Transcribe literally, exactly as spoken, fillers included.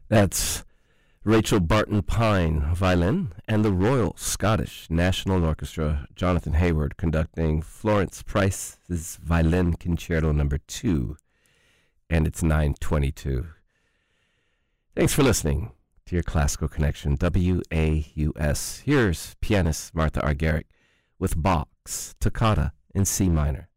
That's Rachel Barton Pine, violin, and the Royal Scottish National Orchestra, Jonathan Hayward, conducting Florence Price's Violin Concerto Number Two, and it's nine twenty-two. Thanks for listening to your Classical Connection, W A U S. Here's pianist Martha Argerich with Bach's Toccata in C minor.